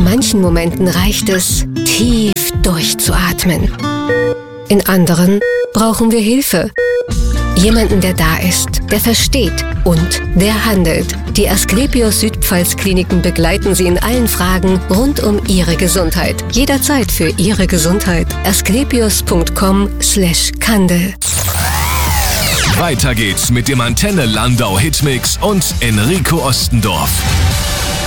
manchen Momenten reicht es, tief durchzuatmen. In anderen brauchen wir Hilfe. Jemanden, der da ist, der versteht und der handelt. Die Asklepios Südpfalz Kliniken begleiten Sie in allen Fragen rund um Ihre Gesundheit. Jederzeit für Ihre Gesundheit. asklepios.com/Kandel. Weiter geht's mit dem Antenne Landau Hitmix und Enrico Ostendorf.